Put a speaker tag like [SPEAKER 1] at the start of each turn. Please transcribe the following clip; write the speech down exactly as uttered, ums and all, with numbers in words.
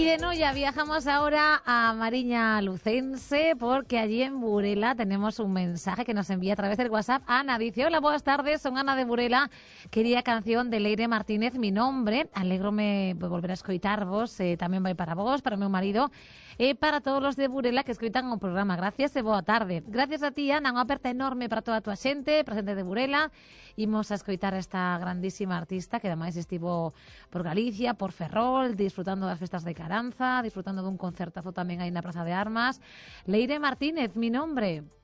[SPEAKER 1] Y de Noia viajamos ahora a Mariña Lucense porque allí en Burela tenemos un mensaje que nos envía a través del WhatsApp. Ana dice: hola, buenas tardes, son Ana de Burela. Quería canción de Leire Martínez, Mi Nombre. Alégrome de volver a escoitarvos, eh, tamén vai para vos, para o meu marido, e para todos os de Burela que escoitan o programa. Gracias e boa tarde. Gracias a ti, Ana, unha aperta enorme para toda a tua xente presente de Burela. Imos a escoitar a esta grandísima artista que ademais estivo por Galicia, por Ferrol, disfrutando das festas de Caranza, disfrutando dun concertazo tamén aí na Praza de Armas. Leire Martínez, Mi Nombre.